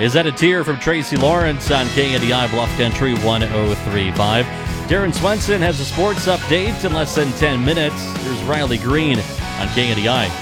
Is that a tear from Tracy Lawrence on KNDI Bluff Country 103.5. Darren Swenson has a sports update in less than 10 minutes. There's Riley Green on KNDI